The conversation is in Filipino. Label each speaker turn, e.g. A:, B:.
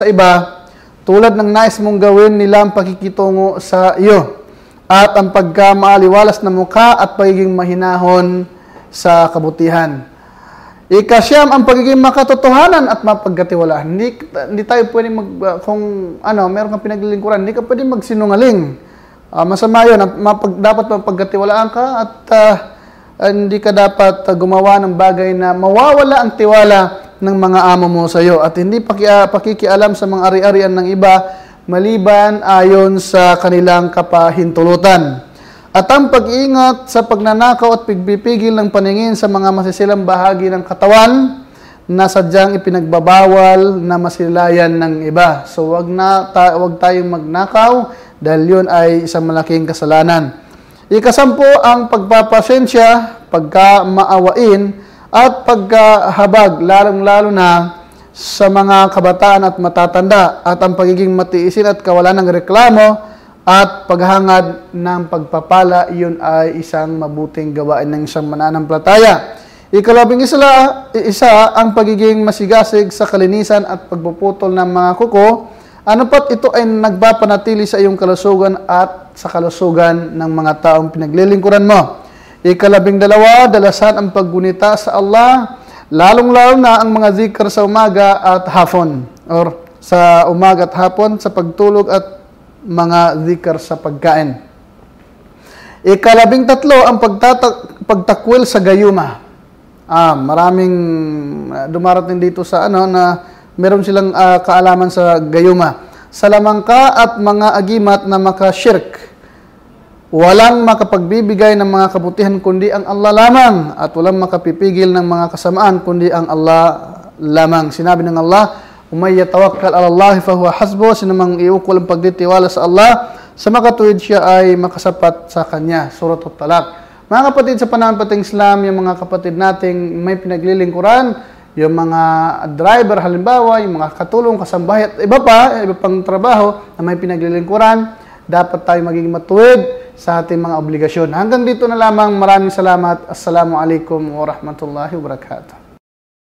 A: sa iba, tulad ng nais mong gawin nila ang pakikitungo sa iyo, at ang pagkamaaliwalas na mukha at pagiging mahinahon sa kabutihan. Ikasyam, ang pagiging makatotohanan at mapagkatiwalaan. Hindi tayo pwedeng kung meron kang pinaglilingkuran, hindi ka pwedeng magsinungaling. Masama yun. Dapat mapagkatiwalaan ka at hindi ka dapat gumawa ng bagay na mawawala ang tiwala ng mga amo mo sa iyo at hindi pakikialam sa mga ari-arian ng iba maliban ayon sa kanilang kapahintulutan. At ang pag-iingat sa pagnanakaw at pagpipigil ng paningin sa mga masisilang bahagi ng katawan na sadyang ipinagbabawal na masilayan ng iba. So wag tayong magnakaw dahil yun ay isang malaking kasalanan. Ikasampu, ang pagpapasensya, pagkamaawain, at pagkahabag, lalong-lalo na sa mga kabataan at matatanda, at ang pagiging matiisin at kawalan ng reklamo at paghangad ng pagpapala, yun ay isang mabuting gawain ng isang mananampalataya. Ikalabing isa, ang pagiging masigasig sa kalinisan at pagpuputol ng mga kuko, ano pat ito ay nagpapanatili sa iyong kalusugan at sa kalusugan ng mga taong pinaglilingkuran mo. Ikalabing dalawa, dalasan ang paggunita sa Allah, lalong-lalo na ang mga zikr sa umaga at hapon, or sa umaga at hapon, sa pagtulog at mga zikr sa pagkain. Ikalabing tatlo, ang pagtakwil sa gayuma. Maraming dumarating dito sa na meron silang kaalaman sa gayuma. Sa lamangka at mga agimat na makashirk. Walang makapagbibigay ng mga kabutihan kundi ang Allah lamang at walang makapipigil ng mga kasamaan kundi ang Allah lamang. Sinabi ng Allah, "Umay yatawakkal 'ala Allah fa huwa hasbuh." Sinamang iukol ang pagtitiwala sa Allah, sa makatuwid siya ay makasapat sa kanya. Suratul Talaq. Mga kapatid sa pananampalatayang Islam, yung mga kapatid nating may pinaglilingkuran, yung mga driver halimbawa, yung mga katulong, kasambahay at iba pang trabaho na may pinaglilingkuran, dapat tayo maging matuwid sa ating mga obligasyon. Hanggang dito na lamang. Maraming salamat. Assalamualaikum warahmatullahi wabarakatuh.